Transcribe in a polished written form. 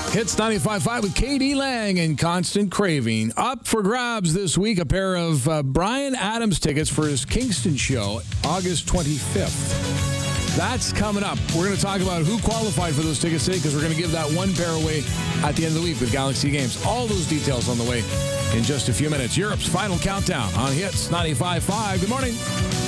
Hits 95.5 with K.D. Lang and Constant Craving. Up for grabs this week, a pair of Bryan Adams tickets for his Kingston show, August 25th. That's coming up. We're going to talk about who qualified for those tickets today because we're going to give that one pair away at the end of the week with Galaxy Games. All those details on the way in just a few minutes. Europe's final countdown on Hits 95.5. Good morning.